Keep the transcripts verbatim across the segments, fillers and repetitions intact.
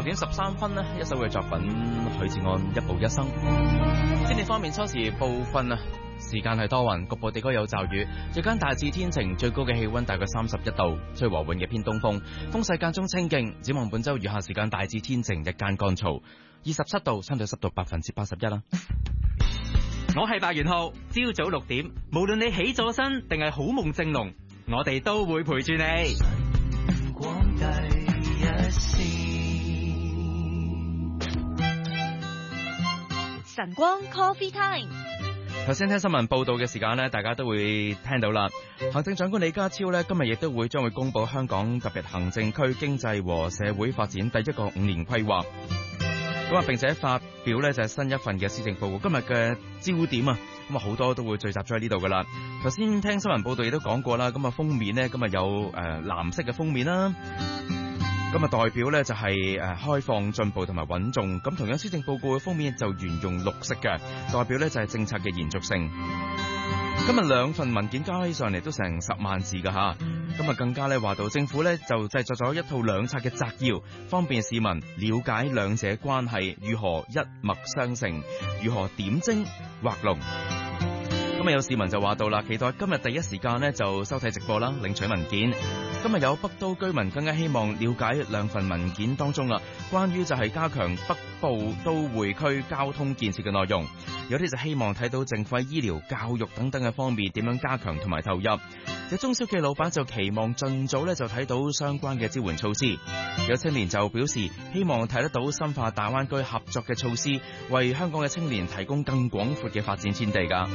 點十三分呢，一首嘅作品許志安一步一生。天氣方面，初時部分啊時間係多雲，局部地區有驟雨，日間大致天晴，最高嘅氣溫大概三十一度，吹和緩嘅偏東風，風勢間中清勁。展望本周餘下時間大致天晴，日間乾燥，二十七度，相對濕度百分之八十一啦。 我係白元浩，朝早六點，無論你起咗身定係好夢正濃，我哋都會陪住你。晨光第一線， 晨光 Coffee Time。 頭先聽新聞報道嘅時間呢，大家都會聽到啦。行政長官李家超呢，今日亦都會將會公布香港特別行政區經濟和社會發展第一個五年規劃。咁啊，並且發表呢就係新一份嘅施政報告。今日嘅焦點啊，咁啊好多都會聚集咗喺呢度噶啦。頭先聽新聞報道亦都講過啦，咁啊封面呢，今日有誒、呃、藍色嘅封面啦。咁啊代表呢就係誒開放進步同埋穩重。咁同樣施政報告嘅封面就沿用綠色嘅，代表呢就係政策嘅延續性。今日兩份文件加起上嚟都成十萬字噶吓，咁啊更加咧話到政府咧就製作咗一套兩冊嘅摘要，方便市民了解兩者關係如何一脈相承，如何點睛畫龍。咁啊有市民就話到啦，期待今日第一時間呢就收睇直播啦，領取文件。今日有北都居民更加希望了解兩份文件當中啦，關於就係加強北部都會區交通建設嘅內容。有啲就希望睇到政府喺醫療、教育等等嘅方面點樣加強同埋投入。有中小企老闆就期望盡早咧就睇到相關嘅支援措施。有青年就表示希望睇得到深化大灣區合作嘅措施，為香港嘅青年提供更廣闊嘅發展天地㗎。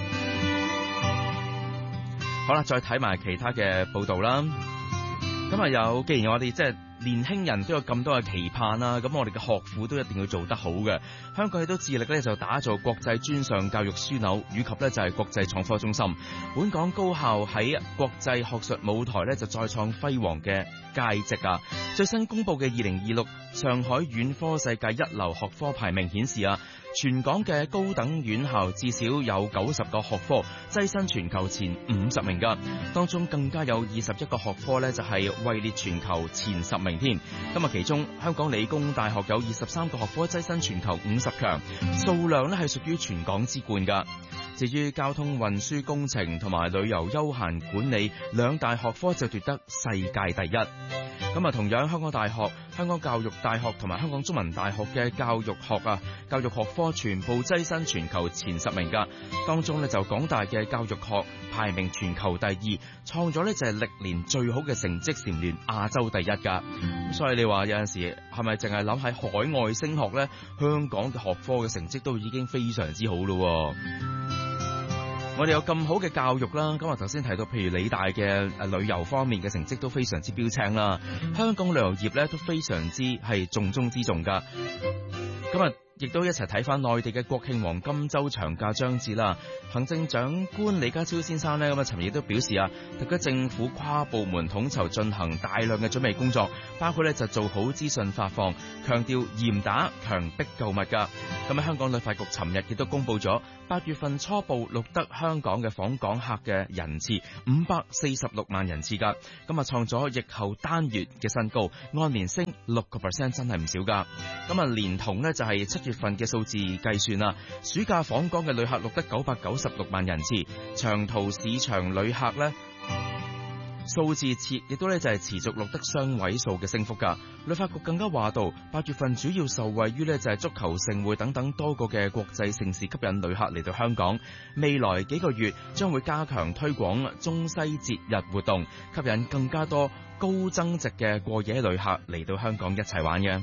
好啦，再睇埋其他嘅報道啦。咁啊有，既然我哋即係年輕人都有咁多嘅期盼啦，咁我哋嘅學府都一定要做得好嘅。香港亦都致力咧就打造國際專上教育樞紐，以及咧就係國際創科中心。本港高校喺國際學術舞台咧就再創輝煌嘅佳績啊！最新公布嘅二零二六上海院科世界一流學科排名顯示啊，全港嘅高等院校至少有九十個學科躋身全球前五十名噶，當中更加有二十一個學科咧就係位列全球前十名添。今日其中香港理工大學有二十三個學科躋身全球五十強，數量咧係屬於全港之冠噶。至於交通運輸工程同埋旅遊休閒管理兩大學科就奪得世界第一。咁啊，同樣香港大學、香港教育大學同埋香港中文大學嘅教育學啊、教育學科全部躋身全球前十名噶。當中呢，就港大嘅教育學排名全球第二，創咗呢就係歷年最好嘅成績，蟬聯亞洲第一噶。咁所以你話有陣時係咪淨係諗喺海外升學呢？香港嘅學科嘅成績都已經非常之好咯。我哋有咁好嘅教育啦，咁啊頭先提到譬如理大嘅誒旅遊方面嘅成績都非常之標青啦，香港旅遊業咧都非常之係重中之重噶。咁啊亦都一齊睇翻內地嘅國慶黃金週長假將至啦。行政長官李家超先生呢，咁啊尋日亦都表示啊，特區政府跨部門統籌進行大量嘅準備工作，包括咧就做好資訊發放，強調嚴打強迫購物噶。咁啊香港旅發局尋日亦都公布咗八月份初步錄得香港嘅訪港客嘅人次五百四十六萬人次噶，咁啊創咗疫後單月嘅新高，按年升六個 percent， 真係唔少噶。咁啊連同呢就係七月份嘅數字計算啦，暑假訪港嘅旅客錄得九百九十六萬人次，長途市場旅客呢數字持亦都咧就係持續錄得雙位數嘅升幅噶。旅發局更加話到，八月份主要受惠於呢就係足球盛會等等多個嘅國際盛事吸引旅客嚟到香港。未來幾個月將會加強推廣中西節日活動，吸引更加多高增值嘅過夜旅客嚟到香港一齊玩嘅。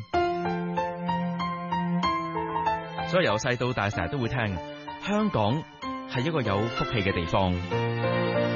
所以由細到大成日都會聽，香港係一個有福氣嘅地方。